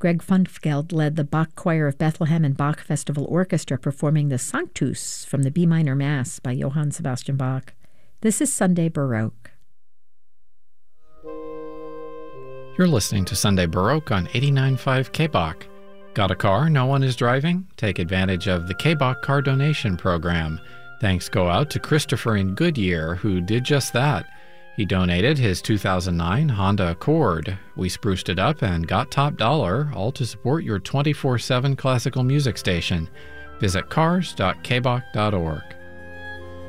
Greg Funfgeld led the Bach Choir of Bethlehem and Bach Festival Orchestra performing the Sanctus from the B minor Mass by Johann Sebastian Bach. This is Sunday Baroque. You're listening to Sunday Baroque on 89.5 KBach. Got a car no one is driving? Take advantage of the KBach Car Donation Program. Thanks go out to Christopher in Goodyear, who did just that. He donated his 2009 Honda Accord. We spruced it up and got top dollar, all to support your 24/7 classical music station. Visit cars.kbach.org.